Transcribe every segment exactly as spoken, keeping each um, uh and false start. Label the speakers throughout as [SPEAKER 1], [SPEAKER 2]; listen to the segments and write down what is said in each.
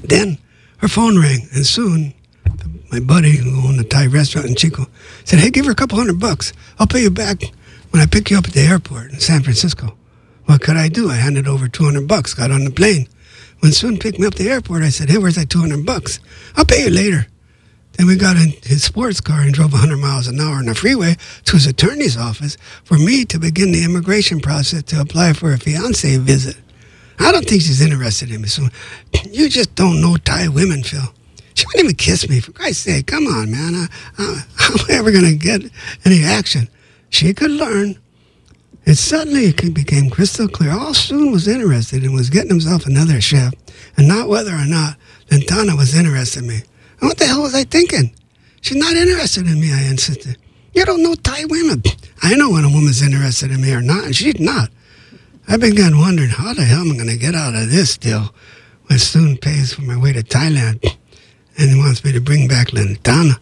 [SPEAKER 1] Then her phone rang, and soon my buddy who owned the Thai restaurant in Chico said, hey, give her a couple hundred bucks. I'll pay you back when I pick you up at the airport in San Francisco. What could I do? I handed over two hundred bucks, got on the plane. When Soon picked me up at the airport, I said, hey, where's that two hundred bucks? I'll pay you later. Then we got in his sports car and drove one hundred miles an hour on the freeway to his attorney's office for me to begin the immigration process to apply for a fiancé visit. I don't think she's interested in me, Soon. You just don't know Thai women, Phil. She wouldn't even kiss me. For Christ's sake, come on, man. I, I, how am I ever going to get any action? She could learn. And suddenly it became crystal clear. All Soon was interested in was getting himself another chef, and not whether or not Lantana was interested in me. And what the hell was I thinking? She's not interested in me, I insisted. You don't know Thai women. I know when a woman's interested in me or not, and she's not. I began wondering, how the hell am I going to get out of this deal when Soon pays for my way to Thailand and he wants me to bring back Lantana?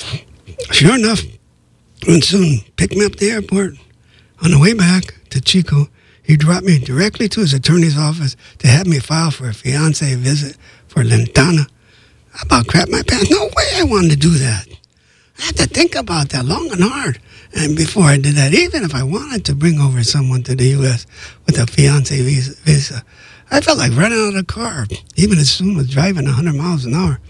[SPEAKER 1] Sure enough, when Soon picked me up at the airport, on the way back to Chico, he dropped me directly to his attorney's office to have me file for a fiancé visit for Lantana. I about crapped my pants. No way I wanted to do that. I had to think about that long and hard. And before I did that, even if I wanted to bring over someone to the U S with a fiancé visa, visa I felt like running out of the car, even as Soon was driving one hundred miles an hour.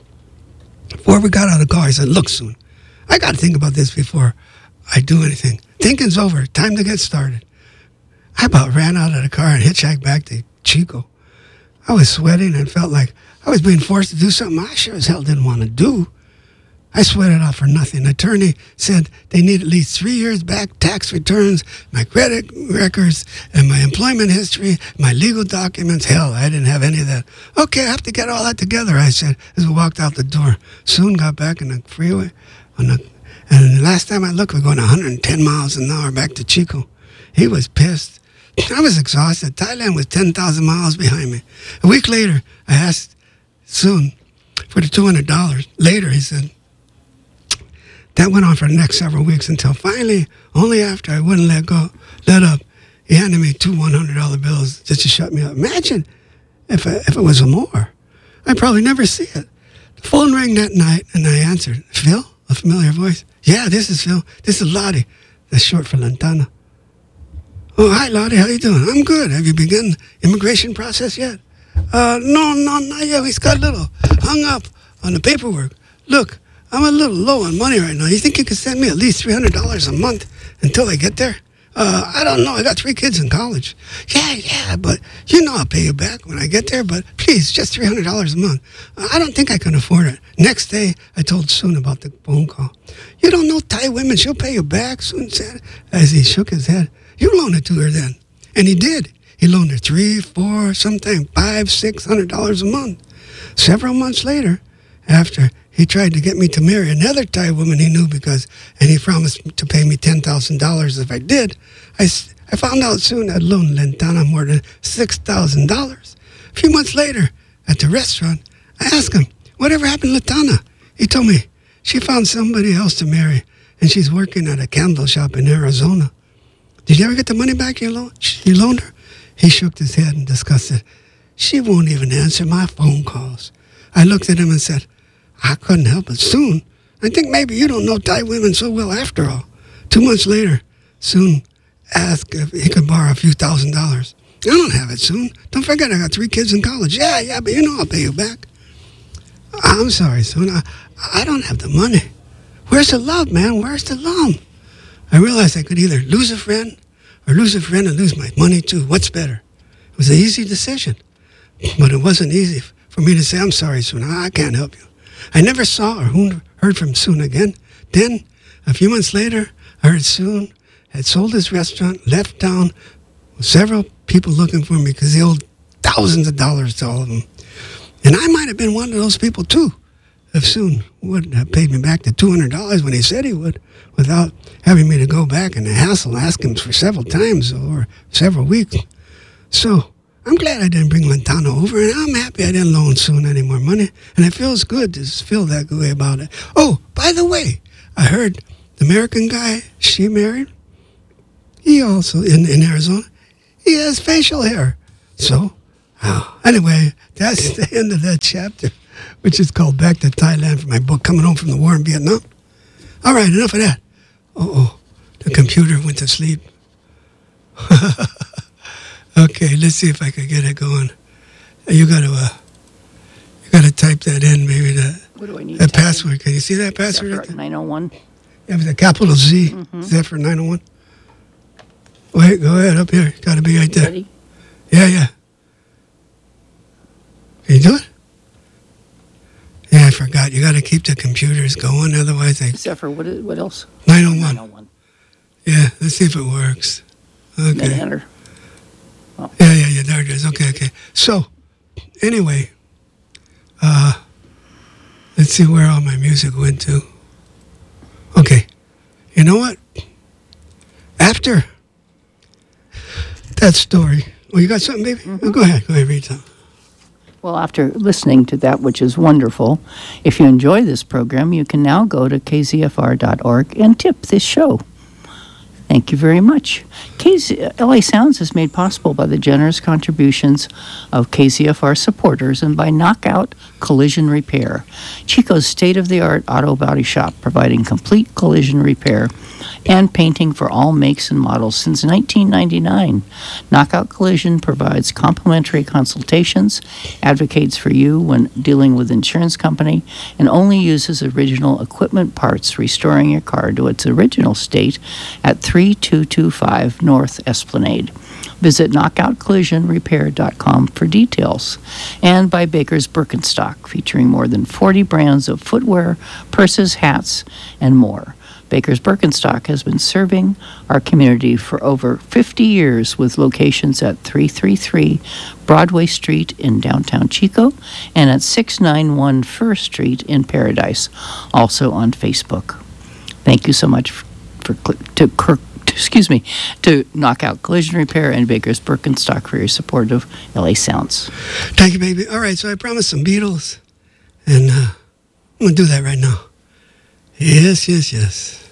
[SPEAKER 1] Before we got out of the car, I said, look, Soon, I got to think about this before I do anything. Thinking's over. Time to get started. I about ran out of the car and hitchhiked back to Chico. I was sweating and felt like I was being forced to do something I sure as hell didn't want to do. I sweated off for nothing. The attorney said they need at least three years back tax returns, my credit records, and my employment history, my legal documents. Hell, I didn't have any of that. Okay, I have to get all that together, I said as we walked out the door. Soon got back in the freeway. On the, and the last time I looked, we were going one hundred ten miles an hour back to Chico. He was pissed. I was exhausted. Thailand was ten thousand miles behind me. A week later, I asked Soon for the two hundred dollars. Later, he said, that went on for the next several weeks until finally, only after I wouldn't let go, let up, he handed me two one hundred dollar bills just to shut me up. Imagine if, I, if it was more. I'd probably never see it. The phone rang that night, and I answered. Phil? A familiar voice. Yeah, this is Phil. This is Lottie. That's short for Lantana. Oh, hi, Lottie. How you doing? I'm good. Have you begun the immigration process yet? Uh, no, no, not yet. We got a little hung up on the paperwork. Look, I'm a little low on money right now. You think you could send me at least three hundred dollars a month until I get there? Uh, I don't know. I got three kids in college. Yeah, yeah, but you know I'll pay you back when I get there. But please, just three hundred dollars a month. Uh, I don't think I can afford it. Next day, I told Soon about the phone call. You don't know Thai women. She'll pay you back, Soon said as he shook his head. You loaned it to her then. And he did. He loaned her three, four, sometimes five, six hundred dollars a month. Several months later, after he tried to get me to marry another Thai woman he knew because, and he promised to pay me ten thousand dollars if I did, I, I found out soon I'd loaned Lantana more than six thousand dollars. A few months later, at the restaurant, I asked him, whatever happened to Lantana? He told me she found somebody else to marry, and she's working at a candle shop in Arizona. Did you ever get the money back you loaned, you loaned her? He shook his head and disgusted. She won't even answer my phone calls. I looked at him and said, I couldn't help it. Soon, I think maybe you don't know Thai women so well after all. Two months later, Soon asked if he could borrow a few thousand dollars. I don't have it, Soon. Don't forget I got three kids in college. Yeah, yeah, but you know I'll pay you back. I'm sorry, Soon. I, I don't have the money. Where's the love, man? Where's the love? I realized I could either lose a friend or lose a friend and lose my money too. What's better? It was an easy decision. But it wasn't easy for me to say, I'm sorry, Soon. I, I can't help you. I never saw or heard from Soon again. Then, a few months later, I heard Soon had sold his restaurant, left town, with several people looking for me because he owed thousands of dollars to all of them. And I might have been one of those people, too, if Soon would have paid me back the two hundred dollars when he said he would, without having me to go back and hassle, ask him for several times or several weeks. So, I'm glad I didn't bring Lantana over, and I'm happy I didn't loan Soon any more money, and it feels good to feel that way about it. Oh, by the way, I heard the American guy she married, he also, in, in Arizona, he has facial hair. So Oh, anyway, that's the end of that chapter, which is called Back to Thailand from my book, Coming Home from the War in Vietnam. All right, enough of that. Uh-oh, the computer went to sleep. Okay, let's see if I can get it going. You got to uh, you got to type that in, maybe that,
[SPEAKER 2] What do I need?
[SPEAKER 1] that password. Can you see that password? Right there?
[SPEAKER 2] nine oh one.
[SPEAKER 1] Yeah, with a capital Z.
[SPEAKER 2] Mm-hmm.
[SPEAKER 1] Is that for nine oh one? Wait, go ahead, up here. Got to be right there.
[SPEAKER 2] Ready?
[SPEAKER 1] Yeah, yeah. Can you do it? Yeah, I forgot. You got to keep the computers going, otherwise they...
[SPEAKER 2] Zephyr, what, is, what else?
[SPEAKER 1] nine oh one.
[SPEAKER 2] nine oh one.
[SPEAKER 1] Yeah, let's see if it works.
[SPEAKER 2] Then
[SPEAKER 1] Okay.
[SPEAKER 2] enter.
[SPEAKER 1] Yeah, yeah, yeah, there it is. Okay, okay. So, anyway, uh, let's see where all my music went to. Okay. You know what? After that story... Oh, you got something, baby?
[SPEAKER 2] Mm-hmm.
[SPEAKER 1] Oh, go ahead. Go ahead, read something.
[SPEAKER 2] Well, after listening to that, which is wonderful, if you enjoy this program, you can now go to k z f r dot org and tip this show. Thank you very much. K Z, L A Sounds is made possible by the generous contributions of K Z F R supporters and by Knockout Collision Repair, Chico's state-of-the-art auto body shop providing complete collision repair and painting for all makes and models since nineteen ninety-nine. Knockout Collision provides complimentary consultations, advocates for you when dealing with insurance company, and only uses original equipment parts, restoring your car to its original state at three two two five North Esplanade. Visit knockout collision repair dot com for details. And by Baker's Birkenstock, featuring more than forty brands of footwear, purses, hats, and more. Baker's Birkenstock has been serving our community for over fifty years with locations at three thirty-three Broadway Street in downtown Chico and at six ninety-one First Street in Paradise, also on Facebook. Thank you so much for, for to Kirk. Excuse me, to Knockout Collision Repair and Baker's Birkenstock for your support of L A Sounds.
[SPEAKER 1] Thank you, baby. All right, so I promised some Beatles, and uh, I'm going to do that right now. Yes, yes, yes.